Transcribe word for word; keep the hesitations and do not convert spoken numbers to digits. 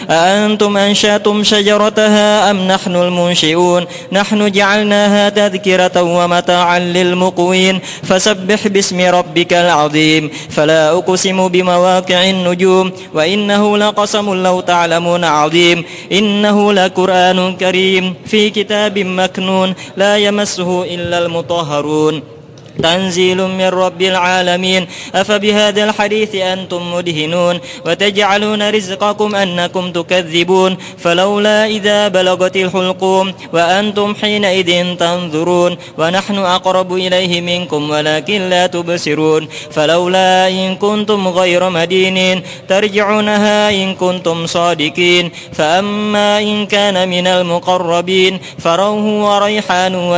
أأنتم أنشأتم شجرتها أم نحن المنشئون نحن جعلناها تذكرة ومتاعا للمقوين فسبح باسم ربك العظيم فلا أقسم بمواقع النجوم وإنه لقسم لو تعلمون عظيم إنه لقرآن كريم في كتاب مكنون لا يمسه إلا المطهرون تنزيل من رب العالمين أفبهذا الحديث أنتم مدهنون وتجعلون رزقكم أنكم تكذبون فلولا إذا بلغت الحلقوم وأنتم حينئذ تنظرون ونحن أقرب إليه منكم ولكن لا تبصرون فلولا إن كنتم غير مدينين ترجعونها إن كنتم صادقين فأما إن كان من المقربين فروح وريحان